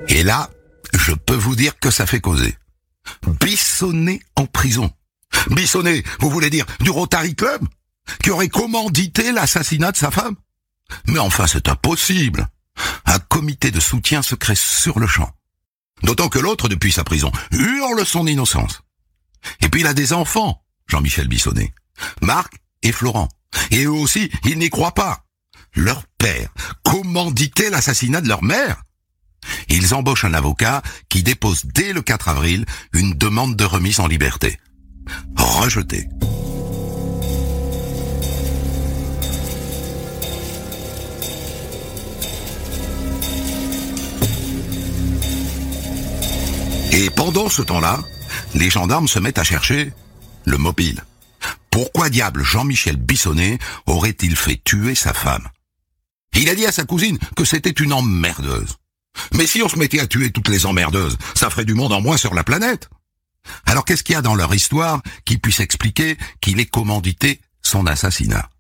Et là, je peux vous dire que ça fait causer. Bissonnet en prison. Bissonnet, vous voulez dire du Rotary Club, qui aurait commandité l'assassinat de sa femme? Mais enfin, c'est impossible. Un comité de soutien se crée sur le champ. D'autant que l'autre, depuis sa prison, hurle son innocence. Et puis il a des enfants, Jean-Michel Bissonnet, Marc et Florent. Et eux aussi, ils n'y croient pas. Leur père commanditait l'assassinat de leur mère. Ils embauchent un avocat qui dépose dès le 4 avril une demande de remise en liberté. Rejetée. Et pendant ce temps-là, les gendarmes se mettent à chercher le mobile. Pourquoi diable Jean-Michel Bissonnet aurait-il fait tuer sa femme? Il a dit à sa cousine que c'était une emmerdeuse. Mais si on se mettait à tuer toutes les emmerdeuses, ça ferait du monde en moins sur la planète. Alors qu'est-ce qu'il y a dans leur histoire qui puisse expliquer qu'il ait commandité son assassinat?